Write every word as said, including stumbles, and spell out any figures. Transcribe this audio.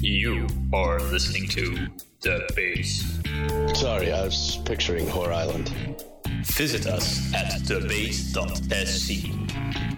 You are listening to The Base. Sorry, I was picturing Whore Island. Visit us at the base dot s c.